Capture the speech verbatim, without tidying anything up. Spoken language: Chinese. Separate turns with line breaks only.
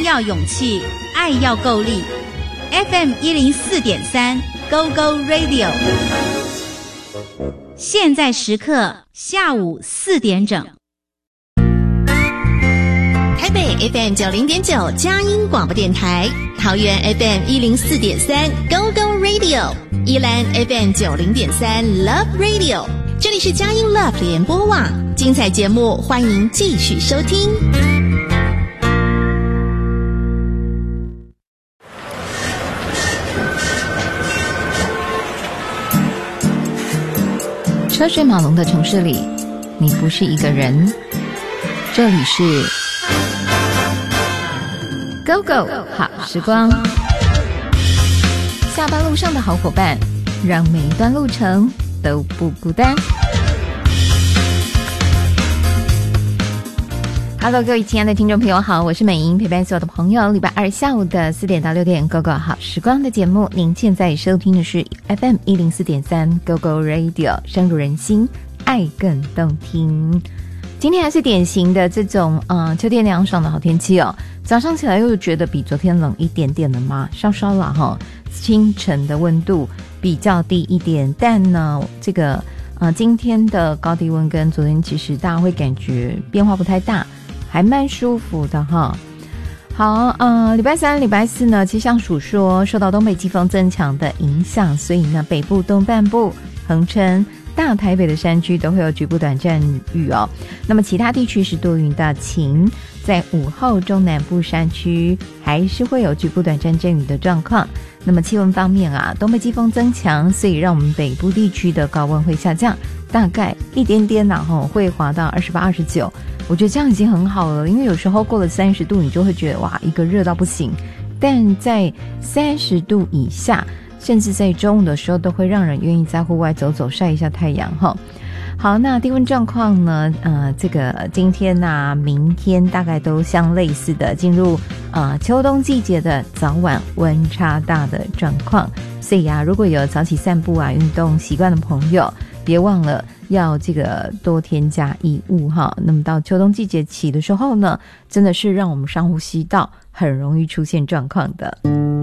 要勇气，爱要够力。F M 一零四点三 Go Go Radio， 现在时刻下午四点整。
台北 F M 九零点九佳音广播电台，桃园 F M 一零四点三 Go Go Radio， 宜兰 F M 九零点三 Love Radio， 这里是佳音 Love 联播网，精彩节目欢迎继续收听。
车水马龙的城市里，你不是一个人。这里是 Go Go 好时光，下班路上的好伙伴，让每一段路程都不孤单。Hello， 各位亲爱的听众朋友好，我是美英，陪伴所有的朋友。礼拜二下午的四点到六点 ，Go Go 好时光的节目，您现在收听的是 F M 一零四点三 Go Go Radio， 深入人心，爱更动听。今天还是典型的这种呃秋天凉爽的好天气哦，早上起来又觉得比昨天冷一点点了嘛，稍稍啦哈。清晨的温度比较低一点，但呢，这个呃今天的高低温跟昨天其实大家会感觉变化不太大。还蛮舒服的哈。好，呃，礼拜三、礼拜四呢，气象署说受到东北季风增强的影响，所以呢，北部东半部、恒春、大台北的山区都会有局部短暂雨哦。那么其他地区是多云到晴，在午后中南部山区还是会有局部短暂阵雨的状况。那么气温方面啊，东北季风增强，所以让我们北部地区的高温会下降，大概一点点然后会滑到二十八、二十九。我觉得这样已经很好了，因为有时候过了三十度，你就会觉得哇，一个热到不行。但在三十度以下，甚至在中午的时候，都会让人愿意在户外走走，晒一下太阳哈。好，那低温状况呢？呃，这个今天啊、明天大概都相类似的，进入呃秋冬季节的早晚温差大的状况。所以啊，如果有早起散步啊、运动习惯的朋友，别忘了要这个多添加衣物哈。那么到秋冬季节起的时候呢，真的是让我们上呼吸道很容易出现状况的。